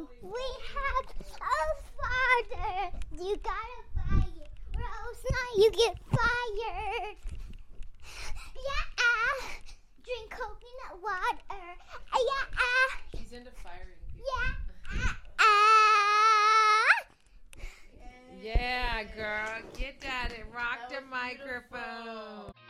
We have a father. You gotta buy it, or else not you get fired. Yeah. Drink coconut water. Yeah. She's into firing.